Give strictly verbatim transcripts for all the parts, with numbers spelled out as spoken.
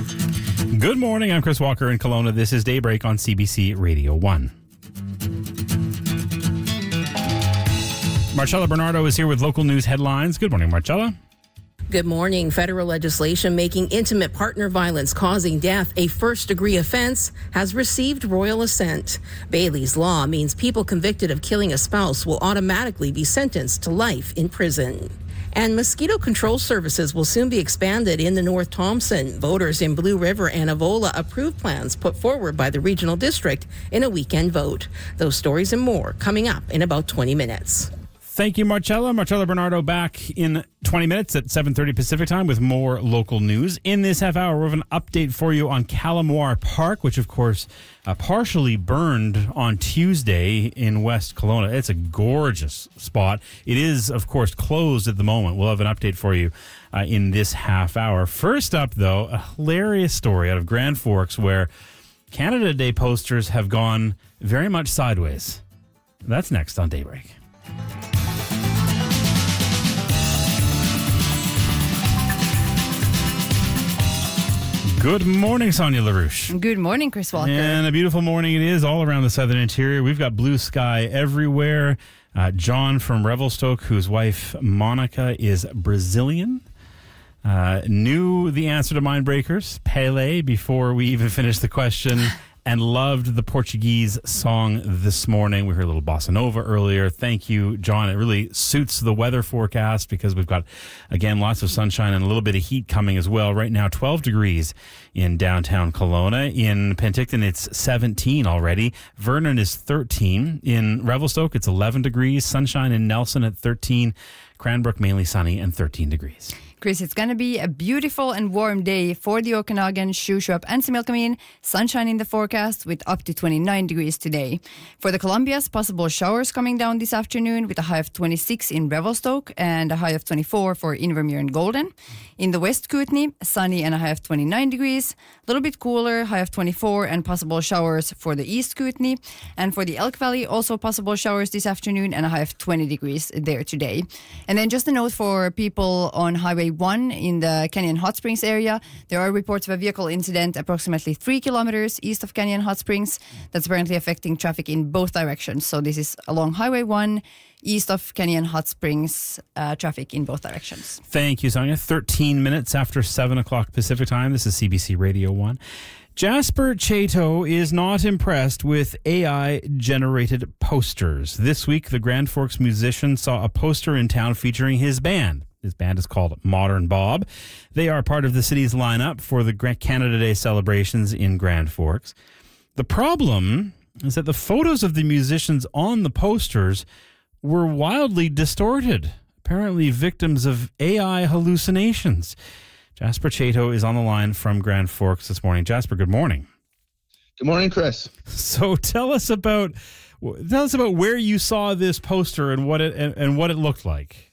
Good morning. I'm Chris Walker in Kelowna. This is Daybreak on C B C Radio one. Marcella Bernardo is here with local news headlines. Good morning, Marcella. Good morning. Federal legislation making intimate partner violence causing death a first-degree offense has received royal assent. Bailey's Law means people convicted of killing a spouse will automatically be sentenced to life in prison. And mosquito control services will soon be expanded in the North Thompson. Voters in Blue River and Avola approved plans put forward by the regional district in a weekend vote. Those stories and more coming up in about twenty minutes. Thank you, Marcella. Marcella Bernardo back in twenty minutes at seven thirty Pacific time with more local news. In this half hour, we have an update for you on Calamoir Park, which, of course, uh, partially burned on Tuesday in West Kelowna. It's a gorgeous spot. It is, of course, closed at the moment. We'll have an update for you uh, in this half hour. First up, though, a hilarious story out of Grand Forks where Canada Day posters have gone very much sideways. That's next on Daybreak. Good morning, Sonia LaRouche. Good morning, Chris Walker. And a beautiful morning it is all around the southern interior. We've got blue sky everywhere. Uh, John from Revelstoke, whose wife Monica is Brazilian, uh, knew the answer to Mindbreakers, Pele, before we even finished the question, and loved the Portuguese song this morning. We heard a little bossa nova earlier. Thank you, John. It really suits the weather forecast because we've got, again, lots of sunshine and a little bit of heat coming as well. Right now, twelve degrees in downtown Kelowna. In Penticton, it's seventeen already. Vernon is thirteen. In Revelstoke, it's eleven degrees. Sunshine in Nelson at thirteen. Cranbrook, mainly sunny and thirteen degrees. Chris, it's going to be a beautiful and warm day for the Okanagan, Shuswap and Similkameen. Sunshine in the forecast with up to twenty-nine degrees today. For the Columbias, possible showers coming down this afternoon with a high of twenty-six in Revelstoke and a high of twenty-four for Invermere and Golden. In the West Kootenay, sunny and a high of twenty-nine degrees. A little bit cooler, high of twenty-four and possible showers for the East Kootenay. And for the Elk Valley, also possible showers this afternoon and a high of twenty degrees there today. And then just a note for people on Highway one in the Canyon Hot Springs area. There are reports of a vehicle incident approximately three kilometers east of Canyon Hot Springs that's apparently affecting traffic in both directions. So this is along Highway one, east of Canyon Hot Springs, uh, traffic in both directions. Thank you, Sonia. thirteen minutes after seven o'clock Pacific time. This is C B C Radio one. Jasper Chato is not impressed with A I-generated posters. This week, the Grand Forks musician saw a poster in town featuring his band. His band is called Modern Bob. They are part of the city's lineup for the Canada Day celebrations in Grand Forks. The problem is that the photos of the musicians on the posters were wildly distorted, apparently victims of A I hallucinations. Jasper Chato is on the line from Grand Forks this morning. Jasper, good morning. Good morning, Chris. So tell us about tell us about where you saw this poster and what it and, and what it looked like.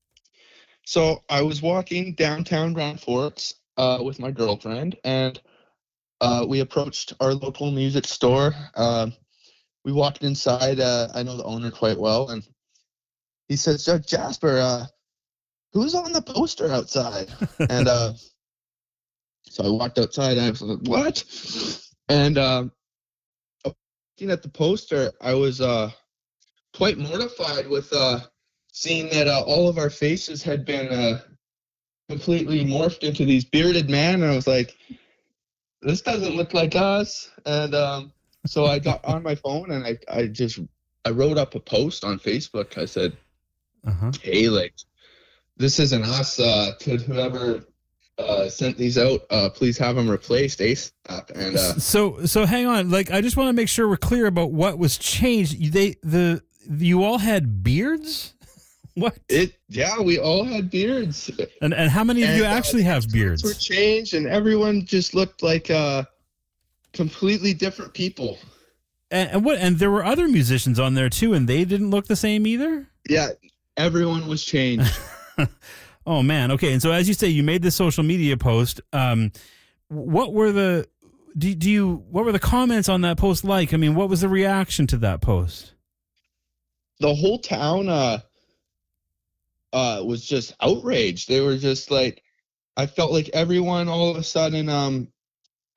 So I was walking downtown Grand Forks uh, with my girlfriend, and uh, we approached our local music store. Uh, we walked inside. Uh, I know the owner quite well, and he says, "Jasper, uh, who's on the poster outside?" and uh, so I walked outside. And I was like, "What?" And uh, looking at the poster, I was uh, quite mortified with uh, seeing that uh, all of our faces had been uh, completely morphed into these bearded men. And I was like, "This doesn't look like us." And um, so I got on my phone and I, I just I wrote up a post on Facebook. I said, uh-huh. "Hey, like, this isn't us. Uh, to whoever uh, sent these out, uh, please have them replaced ASAP." And uh, so, so hang on. Like, I just want to make sure we're clear about what was changed. They, the, you all had beards. What? It? Yeah, we all had beards. And and how many of and, you actually uh, have beards? Were changed, and everyone just looked like uh, completely different people. And, and what? And there were other musicians on there too, and they didn't look the same either. Yeah, everyone was changed. Oh man. Okay. And so, as you say, you made this social media post. Um, what were the do, do you what were the comments on that post like? I mean, what was the reaction to that post? The whole town uh, uh, was just outraged. They were just like, I felt like everyone all of a sudden um,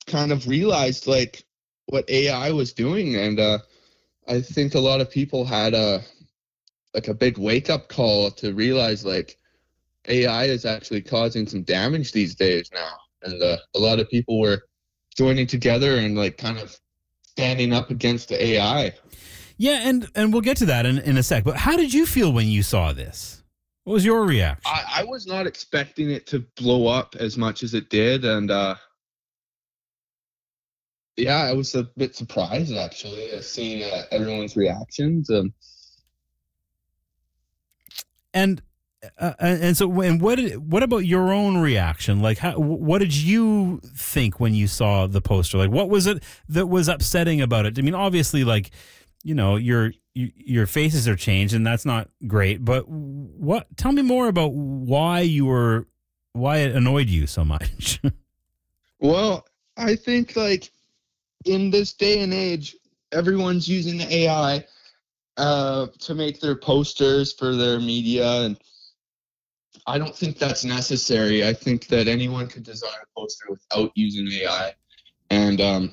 kind of realized like what A I was doing, and uh, I think a lot of people had a like a big wake up call to realize like A I is actually causing some damage these days now, and uh, a lot of people were joining together and like kind of standing up against the A I. Yeah, and and we'll get to that in, in a sec. But how did you feel when you saw this? What was your reaction? I, I was not expecting it to blow up as much as it did, and uh, yeah, I was a bit surprised actually, uh, seeing uh, everyone's reactions. Um, and uh, and so, and what did, what about your own reaction? Like, how, what did you think when you saw the poster? Like, what was it that was upsetting about it? I mean, obviously, like, you know, your your faces are changed, and that's not great. But what? Tell me more about why you were, why it annoyed you so much. Well, I think like in this day and age, everyone's using the A I uh, to make their posters for their media, and I don't think that's necessary. I think that anyone could design a poster without using A I, and um,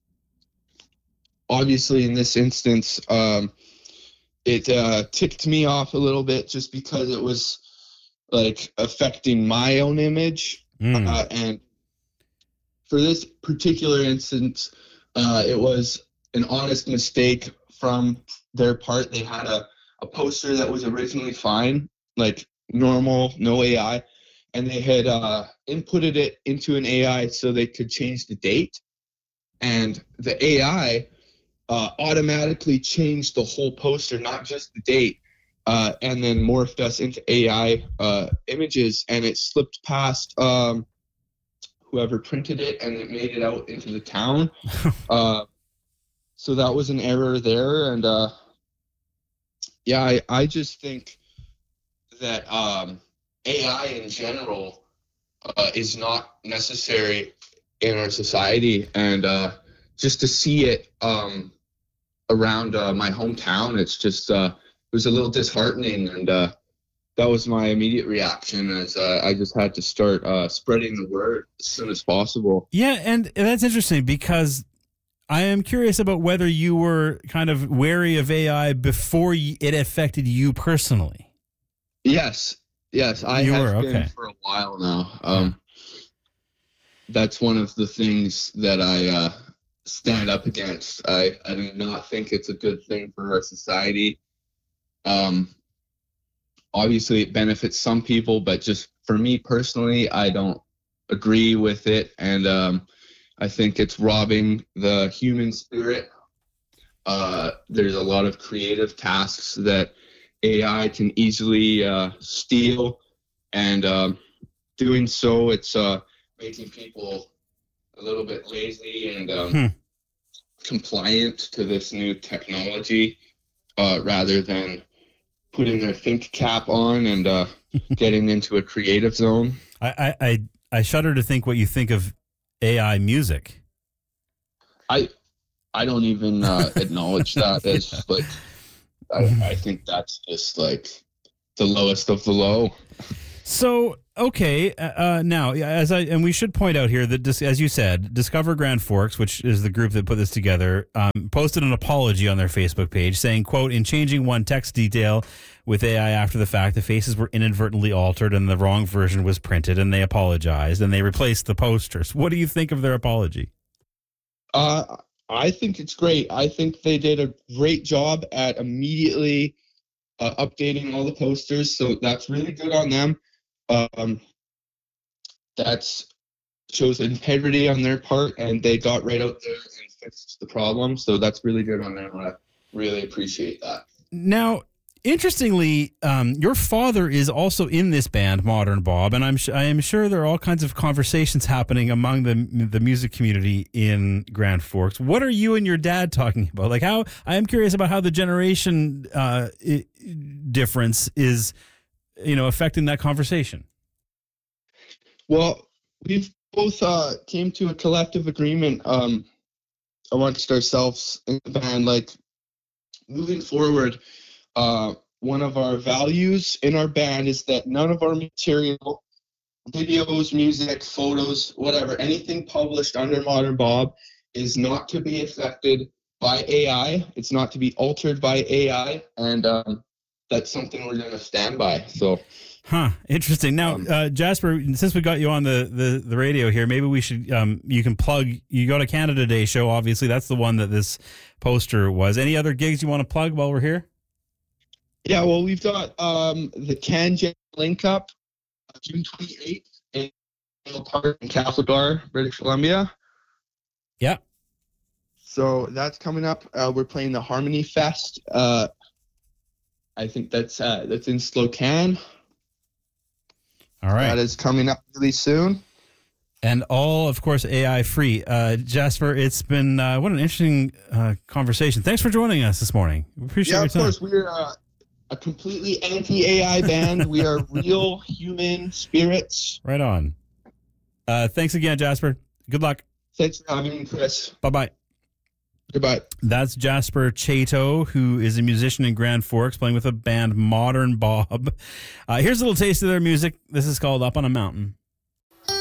obviously in this instance, um, it uh, ticked me off a little bit just because it was like affecting my own image. Mm. Uh, and for this particular instance, uh, it was an honest mistake from their part. They had a, a poster that was originally fine, like normal, no A I, and they had uh, inputted it into an A I so they could change the date. And the A I uh, automatically changed the whole poster, not just the date, uh, and then morphed us into A I uh, images, and it slipped past um, whoever printed it, and it made it out into the town. uh, so that was an error there, and uh, yeah, I, I just think that um, A I in general uh, is not necessary in our society, and uh, just to see it um, around uh, my hometown, it's just uh, it was a little disheartening, and uh, that was my immediate reaction. As uh, I just had to start uh, spreading the word as soon as possible. Yeah, and that's interesting because I am curious about whether you were kind of wary of A I before it affected you personally. Yes, yes, I you have were, been okay. for a while now. Um, that's one of the things that I uh, stand up against. I, I do not think it's a good thing for our society. Um, obviously, it benefits some people, but just for me personally, I don't agree with it, and um, I think it's robbing the human spirit. Uh, there's a lot of creative tasks that A I can easily uh, steal, and um, doing so, it's uh, making people a little bit lazy and um, hmm. compliant to this new technology, uh, rather than putting their think cap on and uh, getting into a creative zone. I, I, I shudder to think what you think of A I music. I I don't even uh, acknowledge that as like I, I think that's just like the lowest of the low. So okay, uh, now as I and we should point out here that dis, as you said, Discover Grand Forks, which is the group that put this together, um, posted an apology on their Facebook page saying, "quote In changing one text detail with A I after the fact, the faces were inadvertently altered and the wrong version was printed, and they apologized and they replaced the posters." What do you think of their apology? Uh, I think it's great. I think they did a great job at immediately uh, updating all the posters, so that's really good on them. Um, that's shows integrity on their part, and they got right out there and fixed the problem. So that's really good on them. I really appreciate that. Now, interestingly, um, your father is also in this band, Modern Bob, and I'm sh- I am sure there are all kinds of conversations happening among the the music community in Grand Forks. What are you and your dad talking about? Like how I am curious about how the generation uh, I- difference is, you know, affecting that conversation. Well, we've both uh, came to a collective agreement um, amongst ourselves in the band. Like moving forward, uh, one of our values in our band is that none of our material videos, music, photos, whatever, anything published under Modern Bob is not to be affected by A I. It's not to be altered by A I, and um, that's something we're going to stand by. So, huh? Interesting. Now, um, uh, Jasper, since we got you on the, the, the radio here, maybe we should um, you can plug. You go to Canada Day show. Obviously, that's the one that this poster was. Any other gigs you want to plug while we're here? Yeah, well, we've got um, the CanJam Link Up, June twenty-eighth in Park in Castlegar, British Columbia. Yeah. So that's coming up. Uh, we're playing the Harmony Fest. Uh, I think that's uh, that's in Slocan. All right. That is coming up really soon. And all, of course, A I free. Uh, Jasper, it's been uh, what an interesting uh, conversation. Thanks for joining us this morning. We appreciate Yeah, your of time. course. We're uh, a completely anti-A I band. We are real human spirits. Right on. Uh, thanks again, Jasper. Good luck. Thanks for having me, Chris. Bye-bye. Goodbye. That's Jasper Chato, who is a musician in Grand Forks, playing with the band Modern Bob. Uh, here's a little taste of their music. This is called Up on a Mountain.